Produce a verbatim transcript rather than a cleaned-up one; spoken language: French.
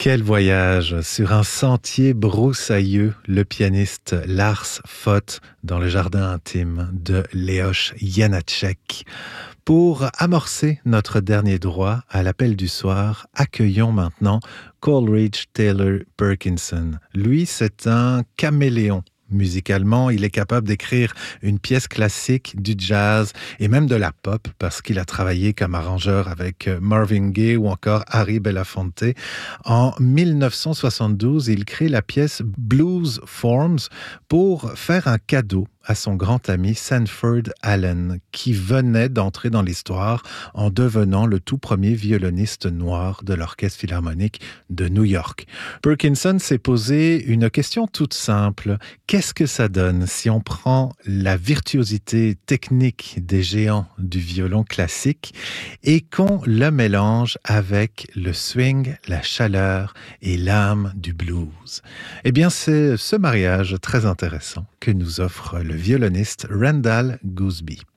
Quel voyage sur un sentier broussailleux, le pianiste Lars Foth dans le jardin intime de Leoš Janáček. Pour amorcer notre dernier droit à l'appel du soir, accueillons maintenant Coleridge Taylor Perkinson. Lui, c'est un caméléon. Musicalement, il est capable d'écrire une pièce classique, du jazz et même de la pop parce qu'il a travaillé comme arrangeur avec Marvin Gaye ou encore Harry Belafonte. En dix-neuf cent soixante-douze, il crée la pièce Blues Forms pour faire un cadeau à son grand ami Sanford Allen, qui venait d'entrer dans l'histoire en devenant le tout premier violoniste noir de l'Orchestre Philharmonique de New York. Perkinson s'est posé une question toute simple. Qu'est-ce que ça donne si on prend la virtuosité technique des géants du violon classique et qu'on le mélange avec le swing, la chaleur et l'âme du blues? Eh bien, c'est ce mariage très intéressant que nous offre le violoniste Randall Gooseby.